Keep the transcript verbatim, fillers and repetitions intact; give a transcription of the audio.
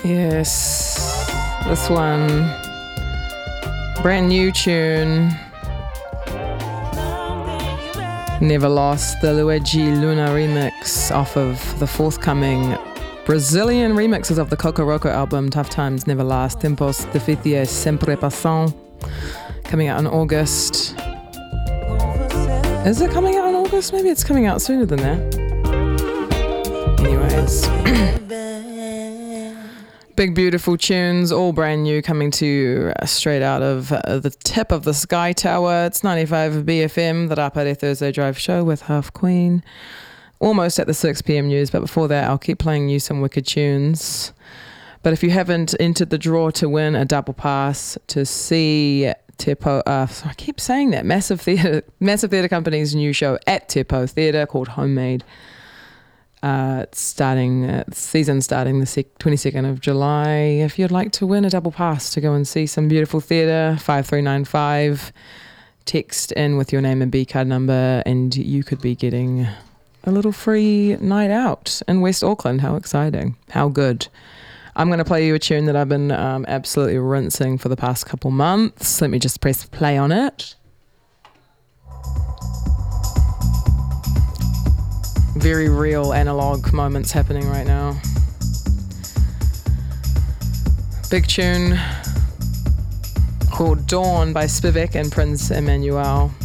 Yes, this one, brand new tune, Never Lost, the Luigi Luna remix off of the forthcoming Brazilian remixes of the Kokoroko album, Tough Times Never Last, Tempos Difíciles Sempre Passam, coming out in August. Is it coming out in August? Maybe it's coming out sooner than that. Anyways. Big, beautiful tunes, all brand new, coming to you uh, straight out of uh, the tip of the Sky Tower. It's ninety-five B F M, the Rapare Thursday Drive show with Half Queen. Almost at the six p.m. news, but before that, I'll keep playing you some wicked tunes. But if you haven't entered the draw to win a double pass to see Te Po, uh, I keep saying that, Massive Theatre, Massive Theatre Company's new show at Te Po Theatre called Homemade. Uh, it's starting, uh, season starting the twenty-second of July. If you'd like to win a double pass to go and see some beautiful theatre, five three nine five, text in with your name and B card number, and you could be getting a little free night out in West Auckland. How exciting. How good. I'm going to play you a tune that I've been um, absolutely rinsing for the past couple months. Let me just press play on it. Very real analog moments happening right now. Big tune called Dawn by Spivak and Prince Emmanuel.